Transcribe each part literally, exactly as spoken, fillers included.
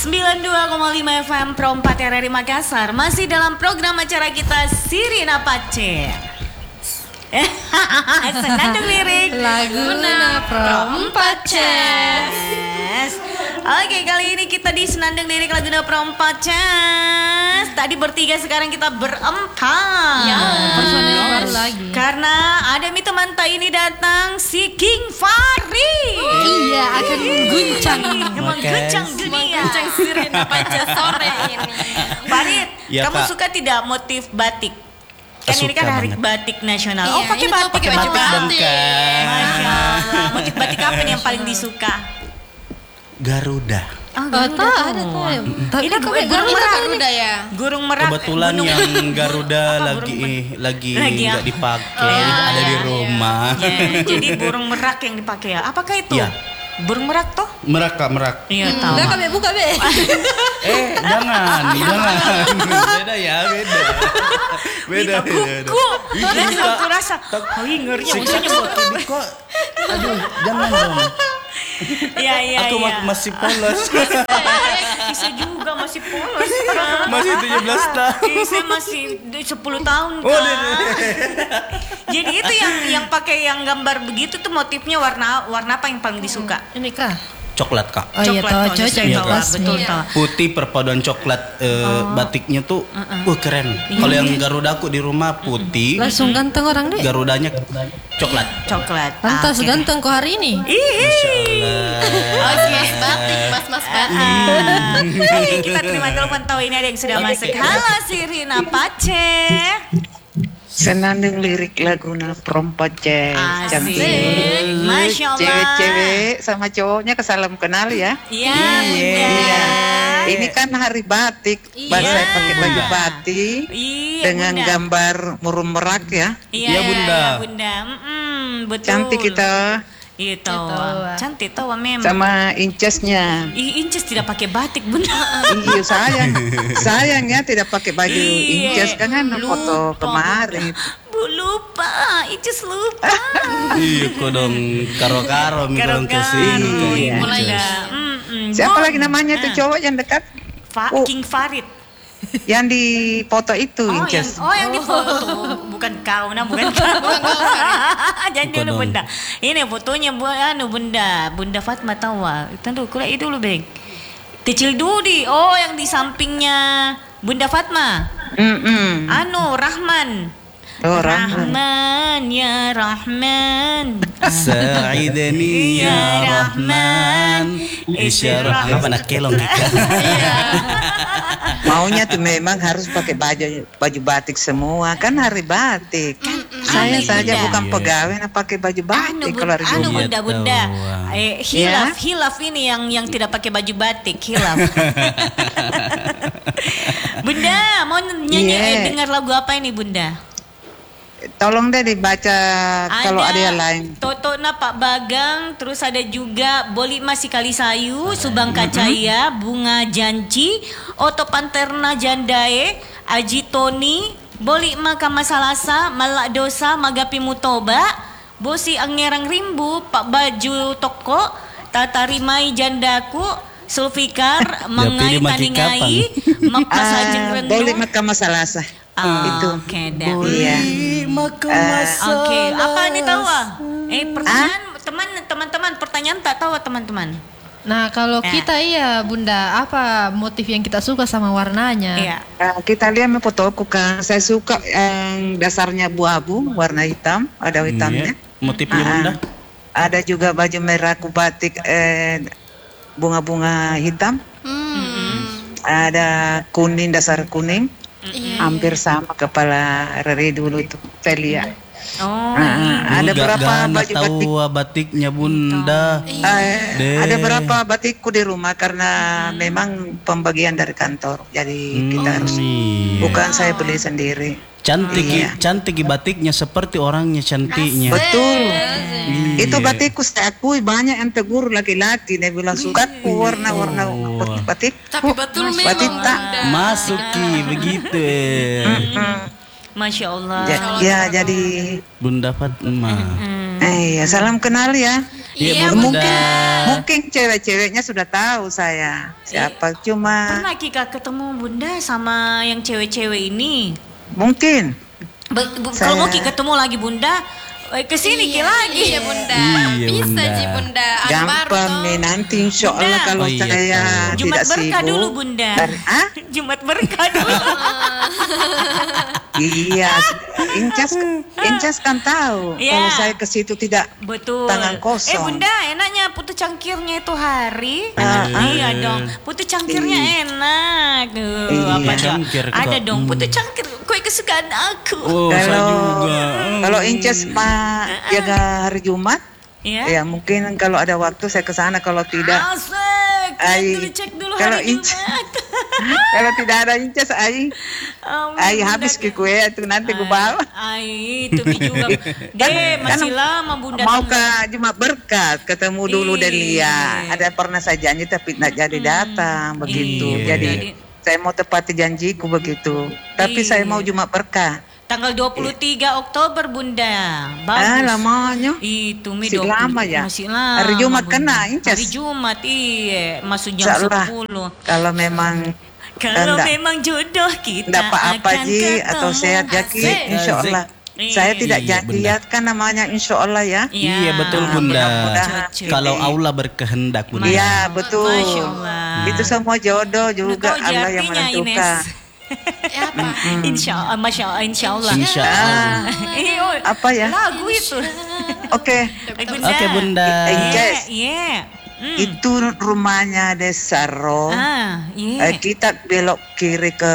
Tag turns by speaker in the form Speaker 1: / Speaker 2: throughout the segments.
Speaker 1: sembilan puluh dua koma lima F M Pro empat R R I Makassar. Masih dalam program acara kita Sirina Pace. Senandung lirik
Speaker 2: Laguna Pro empat C.
Speaker 1: Oke, kali ini kita di Senandung Lirik Laguna Pro empat C. Tadi bertiga, sekarang kita berempat.
Speaker 2: Ya, personil baru lagi.
Speaker 1: Karena ada mi teman tak ini datang si King Fahri.
Speaker 2: Iya, akan mengguncang
Speaker 1: Mengguncang dunia.
Speaker 2: Mengguncang Sirina Pace sore ini.
Speaker 1: Farid,
Speaker 3: Ya,
Speaker 1: kamu
Speaker 3: Kak.
Speaker 1: suka tidak motif batik? Kan ini kan
Speaker 3: Suka
Speaker 1: hari
Speaker 3: banget.
Speaker 1: batik nasional.
Speaker 2: Iya,
Speaker 1: Oh, pakai
Speaker 2: ini tuh
Speaker 1: batik.
Speaker 2: pakai baju
Speaker 1: Batik.
Speaker 2: batik.
Speaker 3: Kan.
Speaker 1: Masya Allah. Motif batik apa nih yang paling disuka?
Speaker 3: Garuda.
Speaker 1: Oh,
Speaker 2: Oh, tuh ada tuh. Tapi
Speaker 1: Ini
Speaker 2: kan
Speaker 1: gu-
Speaker 2: kamu
Speaker 1: burung
Speaker 2: itu
Speaker 1: merak.
Speaker 2: Garuda ya.
Speaker 1: Burung merak.
Speaker 3: Kebetulan
Speaker 1: gunung-
Speaker 3: yang Garuda
Speaker 1: Apa,
Speaker 3: lagi
Speaker 1: burung
Speaker 3: lagi
Speaker 1: Lagi ya?
Speaker 3: nggak dipakai,
Speaker 2: Oh,
Speaker 3: ada
Speaker 2: iya,
Speaker 3: di
Speaker 2: iya.
Speaker 3: rumah.
Speaker 1: Ya, jadi burung merak yang dipakai ya. Apakah itu?
Speaker 3: Iya.
Speaker 1: Burung merak toh?
Speaker 3: Merak Kak, merak.
Speaker 1: Iya, tahu.
Speaker 2: Udah kami buka be.
Speaker 3: Eh, jangan, jangan. Beda ya, beda. Beda,
Speaker 1: Minta
Speaker 3: beda.
Speaker 1: kuku.
Speaker 3: Ih,
Speaker 1: Dan
Speaker 3: Kak.
Speaker 1: aku rasa, oh ngeri ya.
Speaker 3: Siksa ini kok. Aduh, jangan dong.
Speaker 1: Iya, iya,
Speaker 3: Aku
Speaker 1: iya.
Speaker 3: ma- masih polos.
Speaker 1: Bisa juga masih polos.
Speaker 3: Masih tujuh belas tahun.
Speaker 1: Ih, saya masih sepuluh tahun.
Speaker 3: Oh,
Speaker 1: Kak.
Speaker 3: deh, deh.
Speaker 1: Jadi itu yang yang pakai yang gambar begitu tuh motifnya warna warna apa yang paling disuka?
Speaker 2: Ini kah?
Speaker 3: Coklat Kak.
Speaker 2: Oh iya, tahu
Speaker 1: toh,
Speaker 2: cocok
Speaker 1: saya
Speaker 3: Iya,
Speaker 1: tahu,
Speaker 3: Kak.
Speaker 1: betul
Speaker 2: Iya.
Speaker 1: tahu.
Speaker 3: Putih perpaduan coklat eh, batiknya tuh, wah keren. Kalau yang Garuda aku di rumah putih,
Speaker 2: Langsung ganteng orang deh.
Speaker 3: Garudanya coklat.
Speaker 1: Coklat.
Speaker 2: Pantas
Speaker 1: Ah, oke.
Speaker 2: ganteng kok hari ini.
Speaker 1: Ih.
Speaker 2: Oke, batik, mas-mas batik.
Speaker 1: Ah. Oke, kita terima telepon, tahu ini ada yang sudah masuk. Halo Sirina Pace.
Speaker 4: Senandung lirik Laguna Perempat C.
Speaker 1: Asik.
Speaker 4: Cantik.
Speaker 1: Masya Allah.
Speaker 4: Cewek-cewek sama cowoknya kesalam kenal ya.
Speaker 1: Iya,
Speaker 3: Iya.
Speaker 1: Bunda.
Speaker 4: Ini kan hari batik. Pas
Speaker 1: Iya.
Speaker 4: saya pakai baju batik
Speaker 1: Iya,
Speaker 4: dengan
Speaker 1: Bunda.
Speaker 4: gambar burung merak ya.
Speaker 1: Iya,
Speaker 3: Iya, Bunda.
Speaker 1: iya, Bunda. Mm-mm, betul.
Speaker 4: Cantik kita
Speaker 1: Iya, tahu.
Speaker 2: Tahu.
Speaker 1: Cantik tahu memang.
Speaker 4: sama incesnya.
Speaker 1: Ih, Inces tidak pakai batik, Bunda.
Speaker 4: Iya sayang, sayang ya tidak pakai baju
Speaker 1: Iya.
Speaker 4: inces kan kan foto
Speaker 1: Lupa,
Speaker 4: kemarin.
Speaker 1: Bu, lupa. Inces lupa.
Speaker 3: Iya, kok dong karo-karo mi dong ke sini.
Speaker 1: Karo-karo,
Speaker 4: Iya.
Speaker 1: mulai
Speaker 3: Iya.
Speaker 1: dah. Mm-mm.
Speaker 4: Siapa
Speaker 1: Bon.
Speaker 4: lagi namanya tuh
Speaker 1: Ah.
Speaker 4: cowok yang dekat?
Speaker 1: Fa-
Speaker 4: Oh.
Speaker 1: King Farid.
Speaker 4: Yang di foto itu
Speaker 1: Oh yang,
Speaker 4: inces.
Speaker 1: oh yang di foto. Bukan kau, nah bukan kau. Jangan dulu
Speaker 3: dong.
Speaker 1: Bunda. Ini fotonya bu, anu Bunda, Bunda Fatma Tawa. Tentu kuliah dulu Beng. Kecil Dudi. Oh yang di sampingnya Bunda Fatma.
Speaker 4: Mm-mm.
Speaker 1: Anu Rahman.
Speaker 4: Oh, Rahman.
Speaker 1: Rahman ya Rahman.
Speaker 3: Sa'idani ya Rahman. Isyarah apa nak kelong kita.
Speaker 4: Maunya tuh memang harus pakai baju baju batik semua kan hari batik. Saya
Speaker 1: Anu,
Speaker 4: saja
Speaker 1: Bunda.
Speaker 4: bukan
Speaker 3: Iya.
Speaker 4: pegawai nah pakai baju
Speaker 1: Anu,
Speaker 4: batik
Speaker 1: bu-
Speaker 4: kalau hari
Speaker 1: anu
Speaker 4: Jumat.
Speaker 1: Bunda Bunda.
Speaker 3: tahu.
Speaker 1: Eh, hilaf, hilaf ini yang yang tidak pakai baju batik, hilaf. Bunda, mau nyanyi
Speaker 4: Iya.
Speaker 1: eh, dengar lagu apa ini Bunda?
Speaker 4: Tolong deh dibaca kalau ada yang lain.
Speaker 1: Toto na Pak Bagang, terus ada juga Boli Masih Kali Sayu, Subang Kacaya, Bunga Janji, Oto Panterna Jandae, Aji Toni, Boli Makama Salasa, Malak Dosa, Magapi Mutoba, Bosi Angerang Rimbu, Pak Baju Toko, Tata Rimai Jandaku, Sulfikar, Mengai
Speaker 3: Tapi dia maki
Speaker 1: Taningai, Makpa Sajeng
Speaker 4: Ah, boleh
Speaker 1: Rendung.
Speaker 4: makan masalah sah.
Speaker 1: Ah,
Speaker 4: Itu.
Speaker 1: Oke, dah.
Speaker 4: Iya.
Speaker 1: Oke, apa nih tahu? ah? Eh, pertanyaan teman teman-teman, pertanyaan tak tahu teman-teman.
Speaker 2: Nah, kalau
Speaker 1: Ya.
Speaker 2: kita iya, Bunda, apa motif yang kita suka sama warnanya?
Speaker 1: Iya.
Speaker 4: Ah, kita lihat nih fotoku kan. Saya suka yang dasarnya abu-abu, warna hitam, ada hitamnya.
Speaker 3: Iya. Motifnya
Speaker 4: Ah,
Speaker 3: Bunda.
Speaker 4: Ada juga baju merah ku batik eh, bunga-bunga hitam. Ada kuning, dasar kuning. Hampir sama kepala Rere dulu itu saya lihat.
Speaker 1: Oh,
Speaker 4: Ah, ada
Speaker 3: Enggak
Speaker 4: berapa
Speaker 3: gana
Speaker 4: baju batik?
Speaker 3: tahu batiknya Bunda.
Speaker 4: Eh,
Speaker 3: Deh.
Speaker 4: ada berapa batikku di rumah karena memang pembagian dari kantor. Jadi kita harus
Speaker 3: Iya.
Speaker 4: bukan saya beli sendiri.
Speaker 3: Cantik,
Speaker 4: Iya.
Speaker 3: cantik batiknya seperti orangnya cantiknya.
Speaker 4: Betul.
Speaker 3: Iya.
Speaker 4: Itu batikku saya akui banyak yang tegur laki-laki. Dia bilang sukaku warna-warna batik.
Speaker 2: Tapi betul memang.
Speaker 4: Batik tak.
Speaker 3: Masuki begitu.
Speaker 4: Hmm.
Speaker 1: Masya Allah.
Speaker 4: Ja- ya jadi
Speaker 3: Bunda Fatma.
Speaker 1: Hmm.
Speaker 4: Eh, ya, salam kenal ya.
Speaker 3: Iya,
Speaker 2: Iya,
Speaker 3: Bunda.
Speaker 4: Mungkin mungkin cewek-ceweknya sudah tahu saya siapa. Cuma
Speaker 1: Pernah Kika ketemu Bunda sama yang cewek-cewek ini?
Speaker 4: mungkin
Speaker 1: Be- bu-
Speaker 4: Saya-
Speaker 1: Kalau mau Ki ketemu lagi Bunda, eh, kesini Ki lagi.
Speaker 2: Iya bunda,
Speaker 3: Iya,
Speaker 2: bisa
Speaker 3: Bunda.
Speaker 2: sih bunda. Anu baru
Speaker 4: gampang
Speaker 2: toh.
Speaker 4: nih nanti insya Allah
Speaker 1: Bunda.
Speaker 4: kalau
Speaker 3: Oh, iya,
Speaker 4: saya
Speaker 3: tuh.
Speaker 1: Jumat
Speaker 4: tidak
Speaker 1: berkah
Speaker 4: sibuk.
Speaker 1: dulu Bunda.
Speaker 4: Dan- ah?
Speaker 1: Jumat berkah dulu.
Speaker 4: Iya, Incas, Incas kan tahu
Speaker 1: Iya.
Speaker 4: kalau saya ke situ tidak
Speaker 1: Betul.
Speaker 4: tangan kosong.
Speaker 1: Eh Bunda, enaknya putu cangkirnya itu hari.
Speaker 4: Ah,
Speaker 1: iya
Speaker 3: ah.
Speaker 1: dong. Putu cangkirnya enak. Duh,
Speaker 4: Iya.
Speaker 1: apa aja.
Speaker 3: Cangkir, Kak.
Speaker 1: Ada dong putu
Speaker 3: Hmm.
Speaker 1: cangkir kue kesukaan aku.
Speaker 3: Oh, saya
Speaker 4: Kalau
Speaker 3: juga.
Speaker 4: kalau Incas ma jaga hari Jumat,
Speaker 1: Iya.
Speaker 4: ya mungkin kalau ada waktu saya ke sana. Kalau tidak,
Speaker 1: Asik.
Speaker 4: Ai,
Speaker 1: Cek dulu, cek dulu
Speaker 4: kalau
Speaker 1: hari
Speaker 4: Inc-
Speaker 1: Jumat.
Speaker 4: kalau tidak ada Incas, ai,
Speaker 1: Amin,
Speaker 4: ai
Speaker 1: Bunda.
Speaker 4: habis ke kue itu nanti gue bawa.
Speaker 1: Ai, itu Mi juga. Deh, masih lama Bunda.
Speaker 4: Mau
Speaker 1: tanggal-
Speaker 4: ke Jumat berkat, ketemu dulu
Speaker 1: Iya.
Speaker 4: Delia. Ada pernah saya janji tapi tidak jadi datang begitu.
Speaker 3: Iya.
Speaker 4: Jadi
Speaker 1: Jadi-
Speaker 4: saya mau tepati janjiku begitu. Tapi
Speaker 1: Iya.
Speaker 4: saya mau Jumat berkah.
Speaker 1: Tanggal dua puluh tiga Oktober Bunda. Bagus.
Speaker 4: Ah, lamanya.
Speaker 1: Itu Mi
Speaker 4: Masih
Speaker 1: dua puluh
Speaker 4: lama ya?
Speaker 1: Masih lama.
Speaker 4: Hari Jumat
Speaker 1: Bunda.
Speaker 4: kena, Incas.
Speaker 1: Hari Jumat iya, masuk jam
Speaker 4: Insyaallah.
Speaker 1: sepuluh.
Speaker 4: Kalau memang
Speaker 1: Kalau
Speaker 4: enggak-
Speaker 1: memang jodoh kita
Speaker 4: tidak apa-apa
Speaker 1: akan
Speaker 4: Ji
Speaker 1: ketemu.
Speaker 4: atau sehat ya Ki,
Speaker 1: Asik.
Speaker 4: insya Allah.
Speaker 1: Iya.
Speaker 4: Saya tidak
Speaker 3: Iya,
Speaker 4: jadi
Speaker 3: Bunda.
Speaker 4: ya kan namanya insya Allah ya.
Speaker 1: Iya,
Speaker 3: Iya, betul
Speaker 4: Ah,
Speaker 3: Bunda.
Speaker 4: mudah-mudahan.
Speaker 3: Kalau Allah berkehendak Bunda.
Speaker 4: Iya betul.
Speaker 1: Masya Allah.
Speaker 4: Itu semua jodoh
Speaker 1: Lu
Speaker 4: juga
Speaker 1: tahu
Speaker 4: Allah yang
Speaker 1: artinya,
Speaker 4: menentukan.
Speaker 1: Ines?
Speaker 2: Ya, apa?
Speaker 1: Insya Allah, Masya Allah, Insya Allah.
Speaker 3: Insya Allah.
Speaker 1: Eh, oh,
Speaker 4: Apa ya?
Speaker 1: Lagu itu.
Speaker 4: Oke,
Speaker 1: Eh, Bunda.
Speaker 3: Oke, Bunda.
Speaker 4: Eh,
Speaker 1: Iya,
Speaker 4: Jess.
Speaker 1: iya. Hmm.
Speaker 4: itu rumahnya Desa Ro.
Speaker 1: Ah, iya.
Speaker 4: Eh, kita belok kiri ke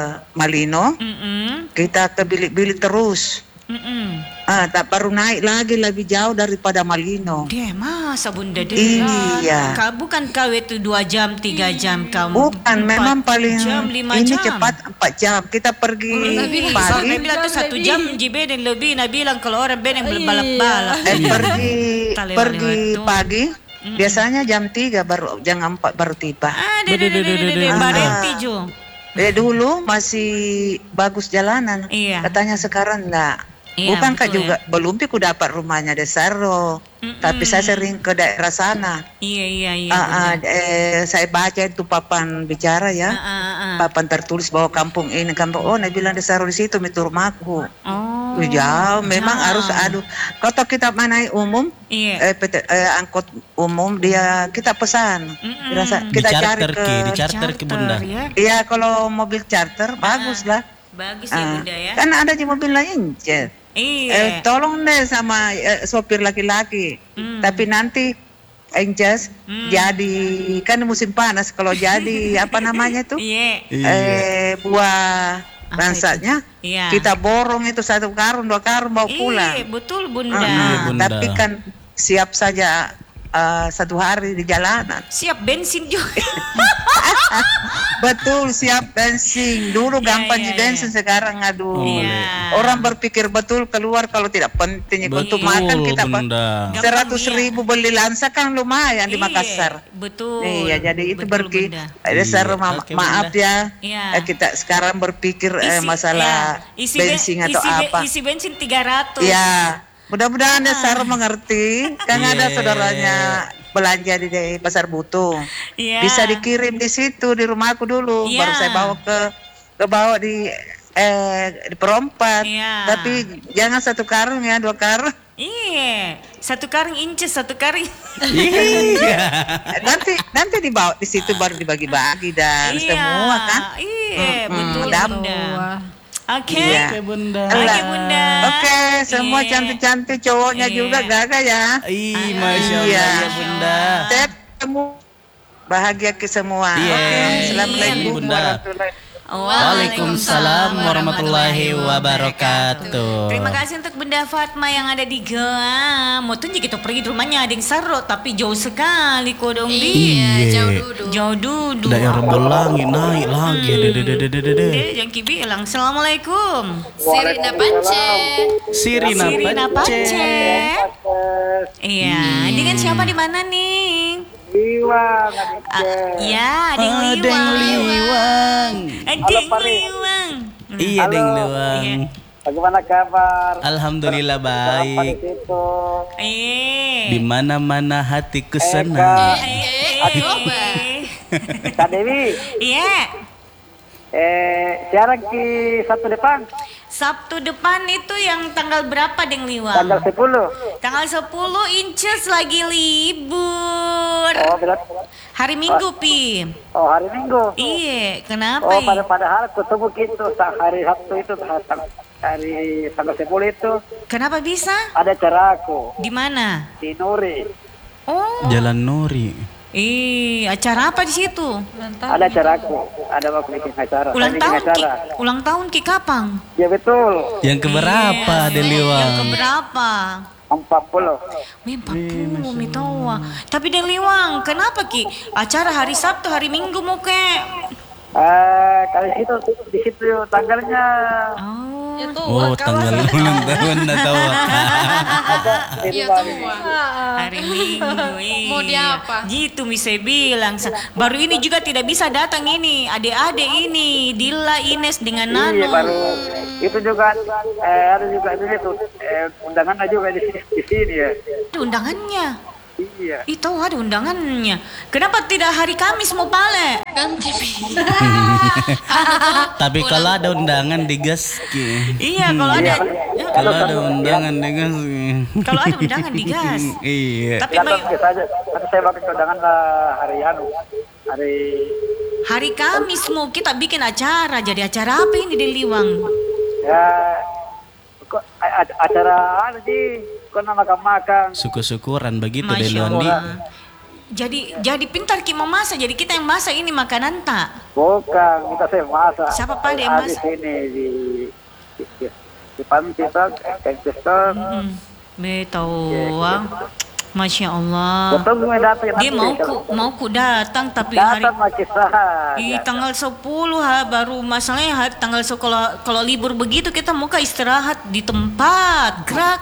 Speaker 4: Malino,
Speaker 1: Mm-mm.
Speaker 4: kita ke bilik-bilik terus.
Speaker 1: Mm-mm.
Speaker 4: Ah, tak baru naik lagi lebih jauh daripada Malino.
Speaker 1: Dia masa Bunda dia?
Speaker 4: Iya.
Speaker 1: Kau bukan kau itu dua jam, tiga jam kamu.
Speaker 4: Bukan,
Speaker 1: Empat
Speaker 4: memang paling
Speaker 1: jam, lima
Speaker 4: ini
Speaker 1: jam.
Speaker 4: cepat empat jam. Kita pergi
Speaker 1: Lebih,
Speaker 4: pagi,
Speaker 1: soalnya bilang tuh satu jam jibe dan lebih. Nah bilang kalau orang ben yang berbalap-balap.
Speaker 4: eh, pergi
Speaker 1: Tak lewat-lewat
Speaker 4: pergi
Speaker 1: tuh.
Speaker 4: pagi. Biasanya jam tiga baru jam empat baru tiba.
Speaker 1: Ah, deh, deh, deh, deh, deh, deh,
Speaker 4: Ah.
Speaker 1: Barenti Jo.
Speaker 4: Eh dulu masih bagus jalanan.
Speaker 1: Iya.
Speaker 4: Katanya sekarang enggak.
Speaker 1: Iya,
Speaker 4: Bukan kak
Speaker 1: betul
Speaker 4: juga belum ku dapat rumahnya Desaro.
Speaker 1: Mm-mm.
Speaker 4: Tapi saya sering ke daerah sana.
Speaker 1: Iya, iya, iya.
Speaker 4: Ah, ah,
Speaker 1: Bunda.
Speaker 4: eh, saya baca itu papan bicara ya.
Speaker 1: Ah, ah, ah.
Speaker 4: Papan tertulis bahwa kampung ini kampung. Oh, Nabi bilang Desaro di situ itu rumahku.
Speaker 1: Oh.
Speaker 4: Tuh, jauh, memang
Speaker 1: jauh.
Speaker 4: harus aduh. Kalau kita naik umum,
Speaker 1: Iya.
Speaker 4: eh, P T, eh, angkot umum dia kita pesan.
Speaker 1: Mm-mm.
Speaker 4: Dirasa,
Speaker 3: Di
Speaker 4: kita cari
Speaker 3: charter
Speaker 4: ke.
Speaker 3: Ki, di charter Ki Bunda.
Speaker 1: ya.
Speaker 4: Iya, kalau mobil charter bagus lah.
Speaker 1: Bagus ya
Speaker 4: Ah,
Speaker 1: Bunda ya.
Speaker 4: kan ada di mobil lain, Cez. Eh,
Speaker 1: Iya.
Speaker 4: tolong deh sama eh, sopir laki-laki.
Speaker 1: Hmm.
Speaker 4: Tapi nanti Anjas
Speaker 1: Hmm.
Speaker 4: jadi kan musim panas kalau jadi apa namanya tuh
Speaker 1: Iya.
Speaker 4: eh buah
Speaker 1: Apa
Speaker 4: ransanya
Speaker 1: itu? Iya.
Speaker 4: kita borong itu satu karung dua karung bawa pulang.
Speaker 1: Iya, betul Bunda.
Speaker 4: Ah, ah,
Speaker 3: Iya, Bunda.
Speaker 4: tapi kan siap saja eh, satu hari di jalanan.
Speaker 1: Siap bensin juga.
Speaker 4: Betul, siap bensin. Dulu
Speaker 1: Iya,
Speaker 4: gampang
Speaker 1: iya,
Speaker 4: di bensin, sekarang aduh.
Speaker 1: Iya.
Speaker 4: Orang berpikir betul keluar kalau tidak penting untuk
Speaker 3: Betul,
Speaker 4: makan kita
Speaker 3: Bunda.
Speaker 1: Gampang,
Speaker 4: seratus
Speaker 1: iya.
Speaker 4: ribu beli lansa kan lumayan di
Speaker 1: Iya,
Speaker 4: Makassar.
Speaker 1: Betul.
Speaker 4: Iya, jadi itu
Speaker 1: Betul,
Speaker 4: berki.
Speaker 1: Bunda.
Speaker 4: Ada
Speaker 3: Iya,
Speaker 4: seru, ma-
Speaker 3: oke,
Speaker 4: maaf
Speaker 3: Bunda.
Speaker 4: ya.
Speaker 1: Iya.
Speaker 4: Eh, kita sekarang berpikir eh,
Speaker 1: Isi-
Speaker 4: masalah
Speaker 1: ya, isi ben-
Speaker 4: bensin atau
Speaker 1: isi be-
Speaker 4: apa.
Speaker 1: Isi bensin tiga ratus.
Speaker 4: Ya, mudah-mudahan ya Sarah mengerti. Kan
Speaker 3: Iya.
Speaker 4: ada saudaranya belanja di, di pasar butuh.
Speaker 1: Iya.
Speaker 4: Bisa dikirim di situ di rumahku dulu,
Speaker 1: Iya.
Speaker 4: baru saya bawa ke ke bawa di eh di perompat.
Speaker 1: Iya.
Speaker 4: Tapi jangan satu karung ya, dua karung.
Speaker 1: Iya. Satu karung inces, satu karung.
Speaker 3: Iya.
Speaker 4: nanti nanti dibawa di situ baru dibagi-bagi dan
Speaker 1: Iya.
Speaker 4: semua kan.
Speaker 1: Iya,
Speaker 4: Mm-mm,
Speaker 1: betul
Speaker 4: dapur.
Speaker 1: Bunda.
Speaker 2: Wah.
Speaker 1: Oke.
Speaker 4: Iya.
Speaker 3: Oke Bunda.
Speaker 1: Oke
Speaker 4: Alah.
Speaker 1: Bunda.
Speaker 4: Oke, semua
Speaker 1: Iya.
Speaker 4: cantik-cantik cowoknya
Speaker 1: Iya.
Speaker 4: juga gagah ya.
Speaker 3: Ih, Masya Allah
Speaker 4: Iya.
Speaker 3: ya Bunda.
Speaker 4: Saya ketemu bahagia ke semua.
Speaker 3: Iya.
Speaker 4: Oke, assalamualaikum
Speaker 3: Bunda.
Speaker 4: warahmatullahi
Speaker 3: Waalaikumsalam warahmatullahi wabarakatuh.
Speaker 1: Terima kasih untuk Bunda Fatma yang ada di Goa. Mau tuh kita pergi di rumahnya ada yang Saro tapi jauh sekali kodong di.
Speaker 2: Iya,
Speaker 3: Iya.
Speaker 2: jauh dulu.
Speaker 1: Jauh dulu.
Speaker 3: Daerah Belangi naik lagi. Dede dede dede dede.
Speaker 1: Deh, yang Ki bilang Assalamualaikum.
Speaker 2: Sirina Pance.
Speaker 3: Sirina
Speaker 1: Sirina
Speaker 3: Pance.
Speaker 1: Pance. Iya, ini kan siapa di mana nih?
Speaker 5: Liwang,
Speaker 1: Ah, ya, ada yang
Speaker 3: Ada yang
Speaker 1: liwang.
Speaker 3: liwang.
Speaker 1: Ada yang liwang.
Speaker 3: Iya, ada yang liwang.
Speaker 1: Iya.
Speaker 5: Bagaimana kabar?
Speaker 3: Alhamdulillah
Speaker 5: Apa di
Speaker 3: baik.
Speaker 5: situ?
Speaker 1: Eh.
Speaker 3: Di mana-mana hatiku
Speaker 5: Eka.
Speaker 3: senang.
Speaker 1: Eh. eh.
Speaker 5: Kak Dewi,
Speaker 1: Iya.
Speaker 5: eh, siaran ke satu depan,
Speaker 1: Sabtu depan itu yang tanggal berapa Deng Liwang?
Speaker 5: tanggal sepuluh.
Speaker 1: Tanggal sepuluh Inces lagi libur.
Speaker 5: Oh, berarti,
Speaker 1: Hari Minggu, Pi.
Speaker 5: oh hari Minggu.
Speaker 1: Iya, kenapa?
Speaker 5: Oh,
Speaker 1: Ih?
Speaker 5: pada padahal ketemu gitu, sa- hari Sabtu itu, tang- hari tanggal sepuluh itu,
Speaker 1: Kenapa bisa?
Speaker 5: ada acara aku
Speaker 1: Di mana?
Speaker 5: di Nuri.
Speaker 1: Oh,
Speaker 3: Jalan Nuri.
Speaker 1: ih, acara apa di situ?
Speaker 5: Ada acara aku, ada mau bikin acara.
Speaker 1: Ulang
Speaker 5: Saya bikin
Speaker 1: tahun Ki,
Speaker 5: acara.
Speaker 1: ulang tahun Ki kapan?
Speaker 5: Ya betul,
Speaker 3: Yang keberapa
Speaker 1: Iya,
Speaker 3: Deliwang?
Speaker 1: Yang keberapa?
Speaker 5: empat puluh.
Speaker 1: Mi empat puluh, mi tahu. Tapi Deng Liwang, kenapa Ki? Acara hari Sabtu, hari Minggu mau ke?
Speaker 5: Eh, kali situ di situ tanggalnya
Speaker 1: Oh,
Speaker 2: Itu
Speaker 3: Oh, tanggal ulang tahun na tahu.
Speaker 5: ada di
Speaker 6: Iya
Speaker 5: rumah.
Speaker 6: tua.
Speaker 1: hari Minggu. Iya.
Speaker 6: Mau diapa?
Speaker 1: Gitu mi saya bilang. Sa- Baru ini juga tidak bisa datang ini. Adik-adik ini, Dila, Ines dengan Nano.
Speaker 5: Iya baru itu juga eh, ada juga ini tuh eh, undangannya juga di, di sini ya.
Speaker 1: Ada undangannya.
Speaker 5: Iya.
Speaker 1: Itu ada undangannya. Kenapa tidak hari Kamis mau pale?
Speaker 6: Ganti Pi.
Speaker 3: Tapi kalau ada undangan digas Ki.
Speaker 1: Iya, kalau ada
Speaker 3: Kalau ada undangan digas Ki.
Speaker 1: kalau ada undangan digas.
Speaker 3: Iya.
Speaker 1: Tapi
Speaker 5: Datang
Speaker 1: Mai,
Speaker 5: biasa aja. Tapi saya pakai undangan lah hari anu hari
Speaker 1: hari Kamis mau kita bikin acara. Jadi acara apa ini di Liwang?
Speaker 5: ya kok a- a- acara anu di kok nama makan.
Speaker 3: Syukur-syukuran begitu
Speaker 1: Masya
Speaker 3: Deliwang di.
Speaker 1: Allah. Jadi jadi pintar Ki memasak. Jadi kita yang masak ini makanan tak?
Speaker 5: Bukan, kita saya masak.
Speaker 1: Siapa Pak dia yang
Speaker 5: Ah, di
Speaker 1: masak?
Speaker 5: sini di di, di, di panti tuh, Manchester.
Speaker 1: Hmm. Betawang. Masya Allah.
Speaker 5: Betul gue datang
Speaker 1: Dia mau ku mau ku datang tapi hari
Speaker 5: datang mah kisah.
Speaker 1: Ih, tanggal sepuluh ha, baru masalahnya hari tanggal sepuluh kalau kalau libur begitu kita mau ke istirahat di tempat gerak.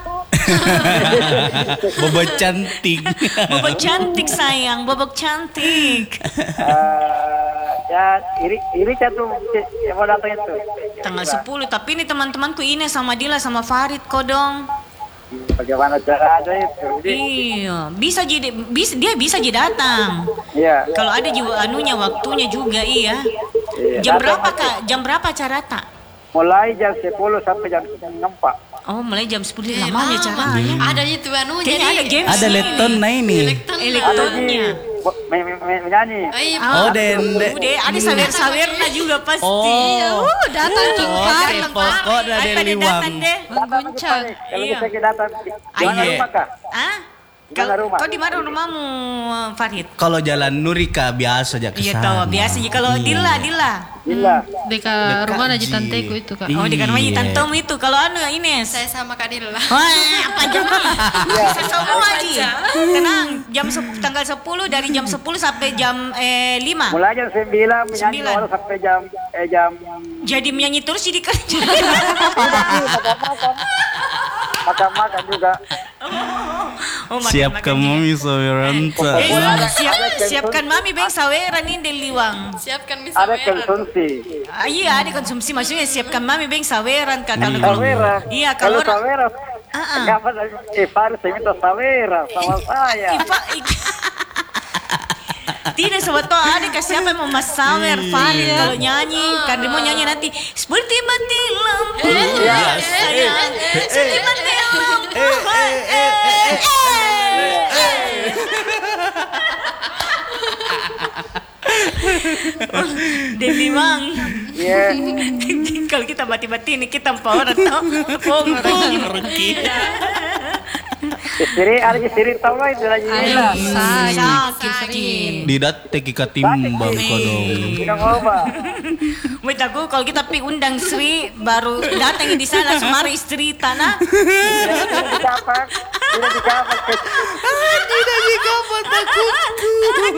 Speaker 3: Bobot cantik.
Speaker 1: Bobok cantik sayang, bobok cantik.
Speaker 5: Eh, ya iri iri satu yang mau datang itu.
Speaker 1: Tanggal sepuluh tapi ini teman-temanku ini sama Dila sama Farid kodong.
Speaker 5: Bagaimana cara ada itu? Jadi,
Speaker 1: Iya, bisa jadi bisa dia bisa jadi datang.
Speaker 5: iya.
Speaker 1: Kalau ada juga anunya waktunya juga iya.
Speaker 5: Iya,
Speaker 1: Jam
Speaker 5: datang
Speaker 1: berapa
Speaker 5: aja.
Speaker 1: Kak? Jam berapa acara tak?
Speaker 5: Mulai jam sepuluh sampai jam empat.
Speaker 1: Oh, mulai jam sepuluh lama ya caranya.
Speaker 6: Ada itu anu
Speaker 1: Kayaknya
Speaker 6: jadi
Speaker 1: ada games
Speaker 3: Ada
Speaker 1: ini.
Speaker 3: leton nah ini.
Speaker 6: elektron.
Speaker 1: Elektonnya.
Speaker 5: Menyanyi.
Speaker 6: Ay,
Speaker 3: Oh, dende.
Speaker 1: Udah ada sawer-sawernya juga pasti.
Speaker 3: Oh.
Speaker 2: Oh, datang King
Speaker 3: Oh,
Speaker 2: Kar.
Speaker 3: dari pokok
Speaker 1: Ay,
Speaker 3: dari
Speaker 1: pada
Speaker 3: Liwang.
Speaker 1: datang deh.
Speaker 2: Mengguncang.
Speaker 5: Kalau
Speaker 1: Iya.
Speaker 5: bisa kita datang di mana
Speaker 3: Iya.
Speaker 5: rumah kak?
Speaker 1: Ah?
Speaker 5: Di
Speaker 1: Kau,
Speaker 5: mana rumah?
Speaker 1: kau di mana rumahmu, Farid?
Speaker 3: Kalau jalan Nurika biasa aja ke
Speaker 1: Iya
Speaker 3: sana.
Speaker 1: tahu biasa aja kalau Dila, Dila.
Speaker 5: Gila.
Speaker 2: Dekat rumah aja
Speaker 3: Ji.
Speaker 2: tanteku itu kak.
Speaker 1: Oh, di rumah
Speaker 3: Iya.
Speaker 1: tantom itu. Kalau anu Ines.
Speaker 6: saya sama Kak Dila.
Speaker 1: Wah, apa aja mah? Bisa semua aja. Tenang, jam sep- tanggal sepuluh dari jam sepuluh sampai jam eh, lima.
Speaker 5: Mulai jam sembilan menyanyi
Speaker 1: Sembilan.
Speaker 5: orang sampai jam eh jam
Speaker 1: Jadi menyanyi terus jadi kerja.
Speaker 5: makan-makan juga.
Speaker 1: Oh, makan-
Speaker 3: Siapkan
Speaker 1: makan
Speaker 3: mami saweranta.
Speaker 1: Eh,
Speaker 5: Ada-
Speaker 1: siap,
Speaker 5: ada
Speaker 1: siapkan mami beng saweran ini di Liwang.
Speaker 6: Siapkan mie
Speaker 5: Ada
Speaker 6: saweran.
Speaker 5: konsumsi.
Speaker 1: Ah, iya, ada konsumsi maksudnya siapkan mami beng saweran kak. Kalau
Speaker 5: Sawera.
Speaker 1: Iya,
Speaker 5: Kalau
Speaker 1: kalau orang-
Speaker 5: sawera.
Speaker 1: Ah, ah.
Speaker 5: Kenapa eh Faris saya minta sawera sama saya.
Speaker 1: Ipa, ik- Tidak sebetulnya ada ke siapa yang mau mas sawer Farid kalau nyanyi kan dia mau nyanyi nanti seperti mati lampu sayang seperti mati lampu eh, eh, eh. Devi Mang.
Speaker 5: Iya.
Speaker 1: Kalau kita bati-bati ini kita empat orang tau pongpong.
Speaker 5: Istri ada istri tahu lah itu lagi gila.
Speaker 1: Sakit sakit.
Speaker 3: Didat teki katimbang kodong.
Speaker 5: Tidak ngoba.
Speaker 1: Wait aku kalau kita pi undang Sri baru datang di sana semari istri tanah.
Speaker 5: Tidak dikapak. Tidak dikapak.
Speaker 3: Tidak dikapat takutku.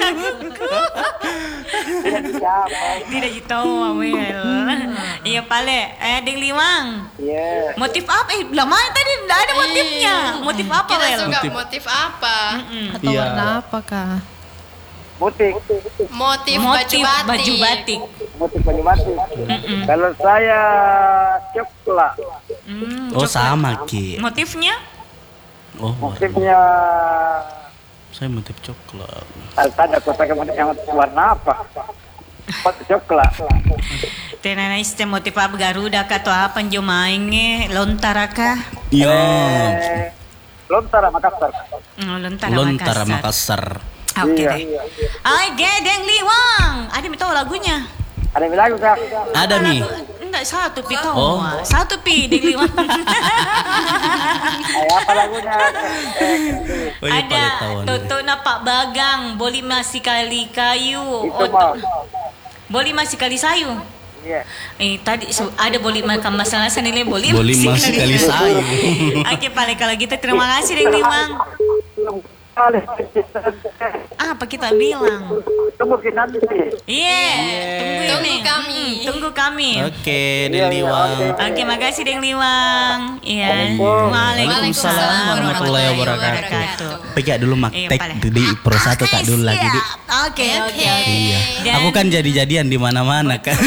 Speaker 5: Tidak dikapak.
Speaker 1: Tidak tahu Amel. Iya pale. Eh Deng Liwang.
Speaker 5: Iya.
Speaker 1: Motif apa? Eh lama tadi tidak ada motifnya. Motif apa
Speaker 6: Kita
Speaker 1: Wel?
Speaker 6: suka
Speaker 3: Motif.
Speaker 6: motif apa?
Speaker 2: Atau
Speaker 3: Iya.
Speaker 2: warna apa kak?
Speaker 5: Mutik.
Speaker 6: Motif,
Speaker 1: Motif
Speaker 6: baju batik.
Speaker 1: baju batik.
Speaker 5: Mutik baju batik. Kalau saya coklat.
Speaker 1: Hmm,
Speaker 3: Oh
Speaker 1: coklat.
Speaker 3: sama Ki.
Speaker 1: Motifnya?
Speaker 3: Oh warna.
Speaker 5: Motifnya
Speaker 3: Saya motif coklat.
Speaker 5: tanda kota kemudian yang warna apa? Motif coklat.
Speaker 1: Tenana iste motif apa Garuda atau apa njo mainge lontara kah?
Speaker 3: Iya.
Speaker 5: Eh, Lontara Makassar.
Speaker 1: Oh, lontara,
Speaker 3: Lontara
Speaker 1: Makassar.
Speaker 3: Makassar.
Speaker 1: Oke
Speaker 5: Iya.
Speaker 1: deh. Ay, Dedeng Liwang. Ada mi tahu lagunya?
Speaker 5: Ada yang bilang kak?
Speaker 3: Ada nih.
Speaker 1: Enggak satu pi tahu.
Speaker 3: Oh.
Speaker 1: Satu pi Deng Liwang.
Speaker 5: Eh, apa lagunya? Eh,
Speaker 3: Oh, iya,
Speaker 1: Ada
Speaker 3: pada tahu nih.
Speaker 1: Toto na Pak Bagang, Boli masih kali kayu.
Speaker 5: itu
Speaker 1: Oto.
Speaker 5: mau.
Speaker 1: Boli masih kali sayu.
Speaker 5: Iya.
Speaker 1: Eh tadi su- ada boli makan masalah senilai boli
Speaker 3: Boli masih kali sayu.
Speaker 1: Oke, paling kalau gitu terima kasih Deng Liwang. Apa kita bilang?
Speaker 5: Tunggu kita nanti.
Speaker 1: Iya, tunggu
Speaker 6: Tunggu
Speaker 1: ini.
Speaker 6: kami.
Speaker 1: Mm, tunggu kami.
Speaker 3: Oke, Deliwang.
Speaker 1: Oke, makasih Deng Liwang. Iya.
Speaker 3: Waalaikumsalam warahmatullahi wabarakatuh. Pergi dulu mak
Speaker 1: Iya,
Speaker 3: tek
Speaker 1: pala.
Speaker 3: di pro satu
Speaker 1: Oke,
Speaker 3: kak dulu lagi di.
Speaker 1: siap. Oke, oke, oke.
Speaker 3: Iya.
Speaker 1: Dan-
Speaker 3: Aku kan jadi-jadian di mana-mana kan.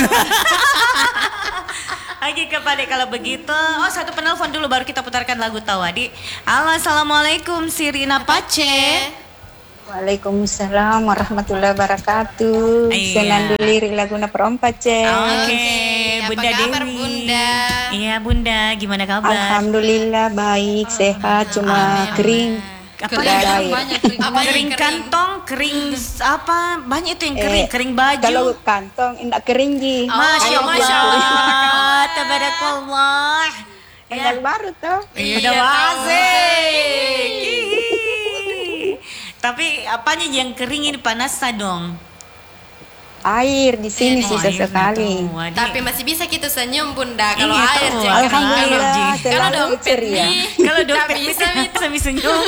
Speaker 1: Oke, kepada kalau begitu. Oh, satu penelpon dulu baru kita putarkan lagu Tawadi. Halo, assalamualaikum Sirina Pace.
Speaker 7: Waalaikumsalam warahmatullahi wabarakatuh.
Speaker 1: Iya.
Speaker 7: Senanduliri laguna perompat, Cek.
Speaker 1: Oke,
Speaker 6: Oke,
Speaker 1: Bunda
Speaker 6: apa kabar,
Speaker 1: Dewi.
Speaker 6: Bunda?
Speaker 1: Iya, Bunda, gimana kabar?
Speaker 7: Alhamdulillah baik, sehat, cuma kering.
Speaker 1: Apa
Speaker 2: Kering,
Speaker 7: Tidak air.
Speaker 2: banyak kering.
Speaker 6: Apa yang
Speaker 1: kering kantong, kering apa? Banyak itu yang kering,
Speaker 7: Eh,
Speaker 1: kering baju.
Speaker 7: Kalau kantong indak kering, Ji.
Speaker 1: Masya
Speaker 6: Oh, Masya
Speaker 1: Allah,
Speaker 6: Allah.
Speaker 1: tabarakallah.
Speaker 7: Yang baru tuh.
Speaker 1: Iya, udah wasik. Tapi apanya yang kering ini panas dong?
Speaker 7: Air di sini
Speaker 1: Oh,
Speaker 7: sisa
Speaker 1: airnya
Speaker 7: sekali.
Speaker 1: tuh, Wadi.
Speaker 6: Tapi masih bisa kita senyum Bunda kalau
Speaker 1: Iya,
Speaker 6: air
Speaker 1: tuh.
Speaker 6: jangan
Speaker 7: Alhamdulillah,
Speaker 6: kalau
Speaker 7: selalu
Speaker 6: dompet
Speaker 7: ceria.
Speaker 6: nih.
Speaker 1: Kalau
Speaker 6: Tak
Speaker 1: dompet
Speaker 6: bisa
Speaker 1: bisa bisa bisa senyum.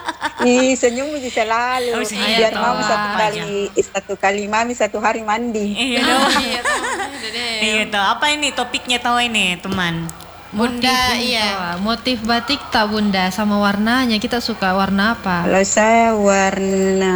Speaker 7: Ih, senyum Ji selalu.
Speaker 1: Oh, senyum.
Speaker 7: Biar
Speaker 1: Iya,
Speaker 7: mau
Speaker 1: toh.
Speaker 7: satu
Speaker 1: Apa
Speaker 7: kali satu kali mami satu hari mandi.
Speaker 1: Iya
Speaker 6: Oh,
Speaker 1: dong.
Speaker 6: iya, tuh. Udah deh.
Speaker 1: Iya tuh. Apa ini topiknya tahu ini teman?
Speaker 6: Bunda, iya.
Speaker 2: Wah, motif batik tak Bunda sama warnanya kita suka warna apa?
Speaker 7: Kalau saya warna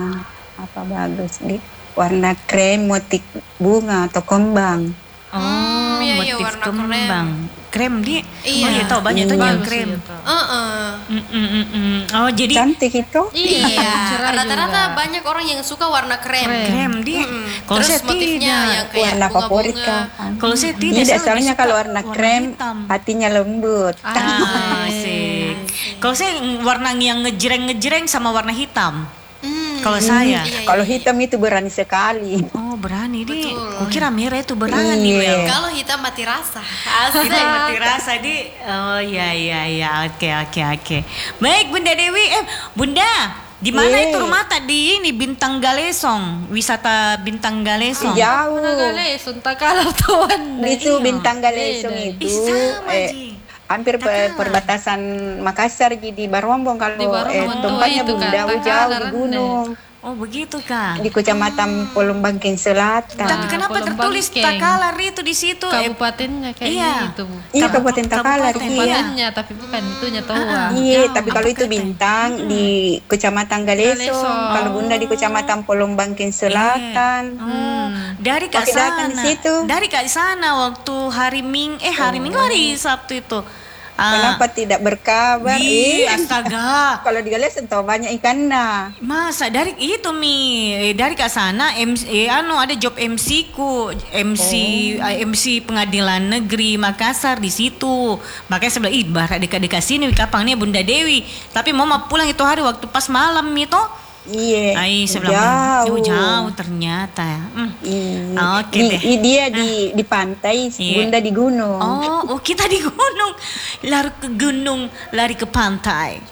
Speaker 7: apa bagus nih? Warna krem motif bunga atau kembang.
Speaker 1: Oh,
Speaker 6: Hmm, iya, iya,
Speaker 1: motif
Speaker 6: warna
Speaker 1: kembang. Krem dia.
Speaker 6: Iya.
Speaker 1: Oh, iya tahu banyak tuh yang
Speaker 2: Bagus
Speaker 1: krem.
Speaker 2: gitu.
Speaker 6: Heeh.
Speaker 1: Mm, mm, mm, mm. Oh, jadi
Speaker 7: Cantik itu.
Speaker 6: Iya,
Speaker 2: cerah
Speaker 6: rata-rata
Speaker 2: juga.
Speaker 6: banyak orang yang suka warna krem.
Speaker 2: Krem.
Speaker 1: krem dia.
Speaker 6: Mm-mm.
Speaker 1: Kalau
Speaker 6: Terus
Speaker 1: saya
Speaker 6: motifnya
Speaker 1: tidak.
Speaker 6: yang kayak
Speaker 7: Warna favorit
Speaker 6: bunga-bunga.
Speaker 7: kan.
Speaker 1: Kalau saya tidak.
Speaker 7: Tidak,
Speaker 1: saya lebih
Speaker 7: soalnya
Speaker 1: suka
Speaker 7: kalau warna krem
Speaker 1: hitam.
Speaker 7: hatinya lembut.
Speaker 1: Ah, asik. Kalau saya warna yang ngejreng-ngejreng sama warna hitam.
Speaker 6: Hmm.
Speaker 1: Kalau saya.
Speaker 6: Iya, iya.
Speaker 7: Kalau hitam itu berani sekali.
Speaker 1: Oh, berani dia.
Speaker 6: Betul.
Speaker 1: Kukira merah itu berani,
Speaker 7: Iya.
Speaker 1: Wel.
Speaker 6: Kalau hitam mati rasa.
Speaker 1: Kita
Speaker 6: Asik.
Speaker 1: mati rasa di. Oh iya iya iya. Oke oke oke. Baik Bunda Dewi. Eh Bunda, di mana
Speaker 7: Iya.
Speaker 1: itu rumah tadi ini Bintang Galesong, wisata Bintang Galesong.
Speaker 7: Jauh.
Speaker 2: Mana gale, suntak kalah tuan.
Speaker 7: Itu bintang galesong
Speaker 2: Beda.
Speaker 7: itu
Speaker 1: Ih, sama,
Speaker 7: eh,
Speaker 1: Ji.
Speaker 7: hampir pe- perbatasan Makassar Ji, di Barombong kalau
Speaker 2: Di Barombong,
Speaker 7: eh, tempatnya
Speaker 2: itu kan,
Speaker 7: Bunda jauh
Speaker 2: Takala,
Speaker 7: di gunung
Speaker 1: Oh begitu Kak.
Speaker 7: di Kecamatan Polombangking Selatan.
Speaker 1: Tapi kenapa
Speaker 2: Pulau
Speaker 1: tertulis
Speaker 2: Bangkeng.
Speaker 1: Takalar itu di situ? Eh,
Speaker 2: Kabupatennya kayak
Speaker 1: Iya.
Speaker 2: gitu.
Speaker 7: Iya
Speaker 1: Kabup-
Speaker 7: Kabupaten Takalar
Speaker 1: kabupaten,
Speaker 7: iya.
Speaker 2: Kabupatennya tapi bukan itunya Toa.
Speaker 7: Iya,
Speaker 1: Jauh,
Speaker 7: tapi kalau
Speaker 1: apa
Speaker 7: itu
Speaker 1: kata?
Speaker 7: bintang di Kecamatan Galesong,
Speaker 2: Galesong.
Speaker 7: kalau Bunda di Kecamatan Polombangking Selatan.
Speaker 1: Oh, dari Kak
Speaker 7: Pakai datang
Speaker 1: sana.
Speaker 7: di situ.
Speaker 1: Dari Kak sana waktu hari Ming eh hari Minggu hari Sabtu itu. Ah,
Speaker 7: Kenapa tidak berkabar?
Speaker 1: Ih,
Speaker 7: Ih,
Speaker 1: astaga.
Speaker 7: kalau di Galesong tahu banyak ikannya.
Speaker 1: Masa dari itu Mi Eh, dari ke sana M C, eh, anu ada job M C ku M C eh, M C Pengadilan Negeri Makassar di situ. Makanya sebelah ih barat dekat-dekat sini kapan nih Bunda Dewi. Tapi mau mau pulang itu hari waktu pas malam itu.
Speaker 7: Iya.
Speaker 1: Ai sebelah
Speaker 7: jauh.
Speaker 1: jauh, jauh ternyata. Hmm.
Speaker 7: Iya.
Speaker 1: Oke
Speaker 7: Di-
Speaker 1: deh.
Speaker 7: i- dia di di pantai,
Speaker 1: Iya.
Speaker 7: Bunda di gunung.
Speaker 1: Oh, oh kita di gunung. Lari ke gunung, lari ke pantai.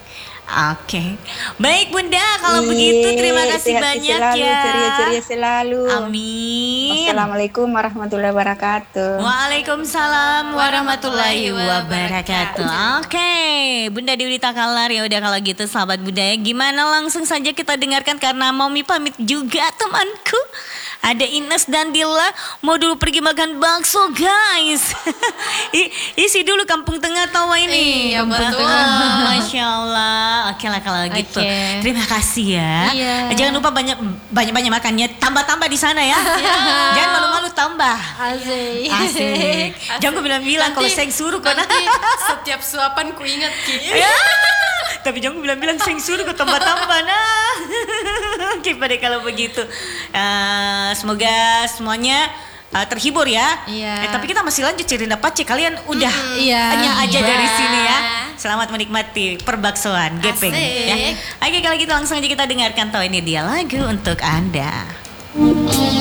Speaker 1: Oke. Baik Bunda, kalau
Speaker 7: Iya,
Speaker 1: begitu terima kasih
Speaker 7: sehat
Speaker 1: banyak
Speaker 7: selalu,
Speaker 1: ya.
Speaker 7: Ceria-ceria selalu.
Speaker 1: Amin.
Speaker 7: Assalamualaikum warahmatullahi wabarakatuh.
Speaker 1: Waalaikumsalam warahmatullahi wabarakatuh. Oke, Bunda Dewi Takalar ya udah kalau gitu sahabat budaya gimana langsung saja kita dengarkan karena mau mi pamit juga temanku. Ada Ines dan Dila mau dulu pergi makan bakso guys. I- isi dulu Kampung Tengah Tawa ini.
Speaker 6: Iya, betul.
Speaker 1: Ah, Masya Allah. Oke lah kalau gitu.
Speaker 2: Oke.
Speaker 1: Terima kasih ya.
Speaker 2: Iya.
Speaker 1: Jangan lupa banyak banyak banyak makannya. Tambah-tambah di sana ya. Jangan malu-malu tambah. tambah.
Speaker 2: Asik.
Speaker 1: Asik. Jangan gue bilang-bilang kalau
Speaker 6: Nanti-
Speaker 1: saya yang suruh kok.
Speaker 6: nanti setiap suapan ku ingat Ki.
Speaker 1: Ya. Tapi jangan bilang-bilang saya yang suruh kok tambah-tambah nah. Oke pada kalau begitu. Eh, semoga semuanya eh, terhibur ya.
Speaker 2: Iya.
Speaker 1: Eh, tapi kita masih lanjut Cerita Pace. Kalian udah
Speaker 2: Iya.
Speaker 1: hanya aja
Speaker 2: Iya.
Speaker 1: dari sini ya. Selamat menikmati perbaksoan gepeng
Speaker 6: Asik.
Speaker 1: ya. Oke kalau gitu langsung aja kita dengarkan tahu ini dia lagu untuk Anda.